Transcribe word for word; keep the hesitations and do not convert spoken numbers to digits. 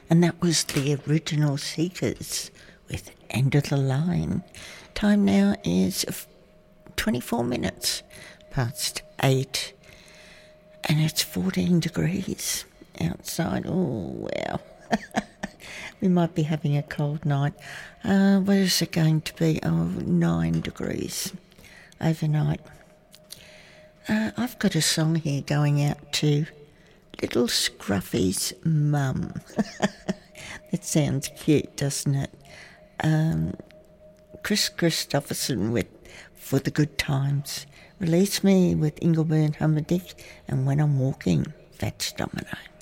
And that was the original Seekers with End of the Line. Time now is twenty-four minutes past eight, and it's fourteen degrees outside. Oh, wow. We might be having a cold night. Uh, what is it going to be? Oh, nine degrees overnight. Uh, I've got a song here going out to Little Scruffy's mum. That sounds cute, doesn't it? Um, Chris Christopherson with For the Good Times. Release Me with Ingleburn Humperdinck, and When I'm Walking, Fats Domino.